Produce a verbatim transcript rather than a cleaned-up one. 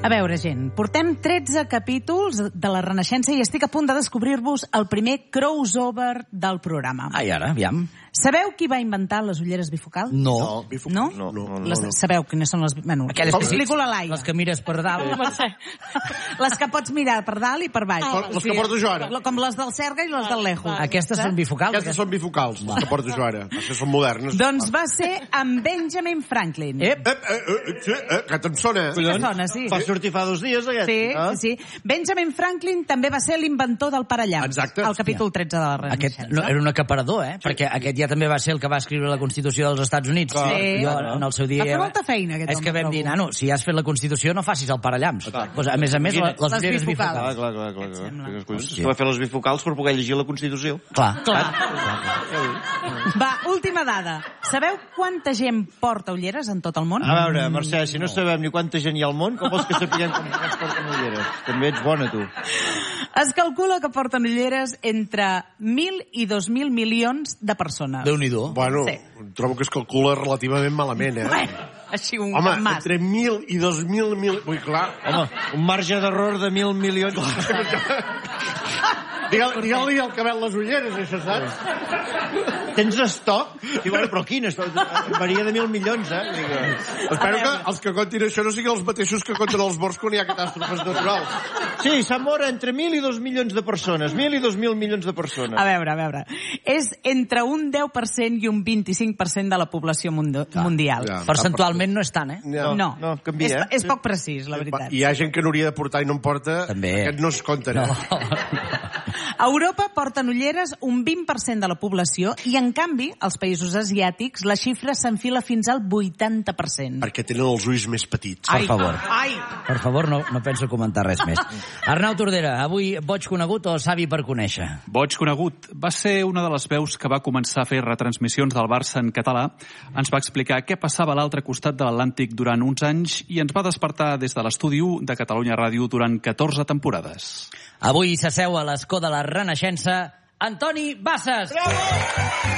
A veure, gent, portem tretze capítols de la Renaixença i estic a punt de descobrir-vos el primer crossover del programa. Ai, ara, aviam. Sabeu qui va inventar les ulleres bifocals? No. No? No, no, no, Les, no. sabeu quines són les... Bueno, Aquelles que sí, explico la Laia. les que mires per dalt. Les que pots mirar per dalt i per baix. Ah, les que porto jo ara. Com les del Serga i les del Lejo. Aquestes són bifocals? Aquestes són bifocals, les que porto jo ara. Aquestes són modernes. Doncs va ser amb Benjamin Franklin. Ep. Eh, eh, eh, sí, eh, que te'n sona? Sí que sona, sí. Va sortir fa dos dies, aquest. Sí, Ah? sí, sí. Benjamin Franklin també va ser l'inventor del parallamps. Exacte. Al capítol tretze de la Aquest Renaixença. no, era un acaparador, eh? Perquè aquest ja també va ser el que va escriure la Constitució dels Estats Units. Sí. Jo, en el seu dia... Va fer molta feina, aquest És que home, vam dir, trobo. nano, si has fet la Constitució no facis el parallamps. Pues, a més a més, Quina- les, les Les ulleres bifocals. Ah, bifocals. clar, clar, clar. clar. sembla? Quines collons. És que va fer les bifocals per poder llegir la Constitució. Clar. Clar. Va, última dada. Sabeu quanta gent porta ulleres en tot el món? A veure, Mercè, si no sabem ni quanta gent hi ha al món, com vols que sapiguem com es porten ulleres? També ets bona, tu. Es calcula que porten ulleres entre mil i dos mil milions de persones. Déu-n'hi-do. Bueno, Sí. trobo que es calcula relativament malament, eh? Bé, així un Home, mas. entre mil i dos mil... mil... Ui, clar. Home, un marge d'error de mil milions. Digue- Digue-li al cabell les ulleres, això, saps? Tens estoc? Sí, bueno, però quin estoc? Varia de mil milions, eh? Digue. Espero que els que contin això no siguin els mateixos que conten els morts quan hi ha catàstrofes naturals. Sí, s'ha mort entre mil i dos milions de persones. Mil i dos mil milions de persones. A veure, a veure. És entre un deu per cent i un vint-i-cinc per cent de la població mundo- mundial. Ja. Percentualment no és tant, eh? No. No, no, canvia, és, eh? és poc precís, la veritat. Hi ha gent que n'hauria de portar i no en porta. També. Aquest no es compta, no. A Europa porten ulleres un vint per cent de la població i, en canvi, als països asiàtics la xifra s'enfila fins al vuitanta per cent. Perquè tenen els ulls més petits. Per favor. Ai! Per favor, no, no penso comentar res més. Arnau Tordera, avui boig conegut o savi per conèixer? Boig conegut. Va ser una de les veus que va començar a fer retransmissions del Barça en català. Ens va explicar què passava a l'altre costat de l'Atlàntic durant uns anys i ens va despertar des de l'estudi u de Catalunya Ràdio durant catorze temporades. Avui s'asseu a l'escó de la Renaixença Antoni Bassas. Bravo!